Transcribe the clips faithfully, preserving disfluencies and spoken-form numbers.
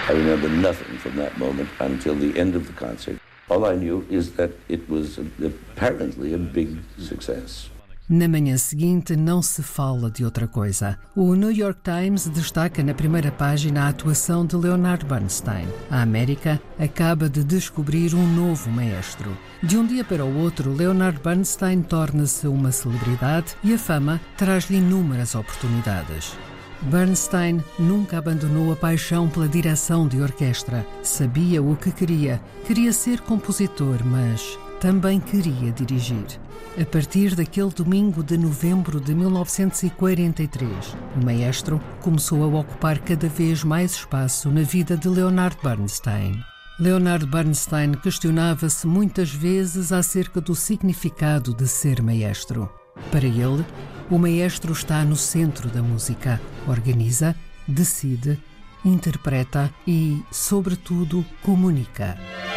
I remember nothing from that moment until the end of the concert. All I knew is that it was apparently a big success. Na manhã seguinte não se fala de outra coisa. O New York Times destaca na primeira página a atuação de Leonard Bernstein. A América acaba de descobrir um novo maestro. De um dia para o outro, Leonard Bernstein torna-se uma celebridade e a fama traz-lhe inúmeras oportunidades. Bernstein nunca abandonou a paixão pela direção de orquestra. Sabia o que queria. Queria ser compositor, mas também queria dirigir. A partir daquele domingo de novembro de mil novecentos e quarenta e três, o maestro começou a ocupar cada vez mais espaço na vida de Leonard Bernstein. Leonard Bernstein questionava-se muitas vezes acerca do significado de ser maestro. Para ele, o maestro está no centro da música, organiza, decide, interpreta e, sobretudo, comunica.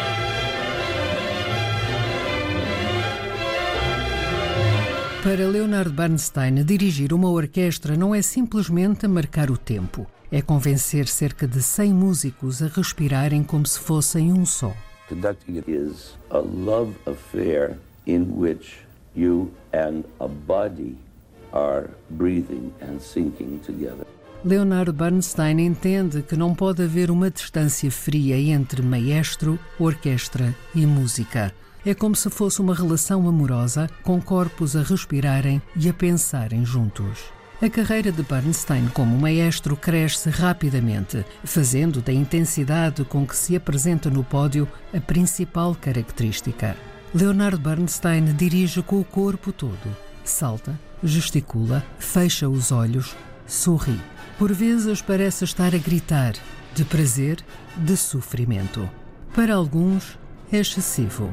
Para Leonard Bernstein, dirigir uma orquestra não é simplesmente marcar o tempo. É convencer cerca de cem músicos a respirarem como se fossem um só. Conducting it is a love affair in which you and a body are breathing and sinking together. Leonard Bernstein entende que não pode haver uma distância fria entre maestro, orquestra e música. É como se fosse uma relação amorosa, com corpos a respirarem e a pensarem juntos. A carreira de Bernstein como maestro cresce rapidamente, fazendo da intensidade com que se apresenta no pódio a principal característica. Leonard Bernstein dirige com o corpo todo. Salta, gesticula, fecha os olhos, sorri. Por vezes parece estar a gritar, de prazer, de sofrimento. Para alguns, é excessivo.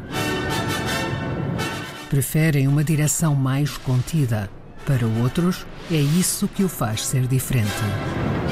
Preferem uma direção mais contida. Para outros, é isso que o faz ser diferente.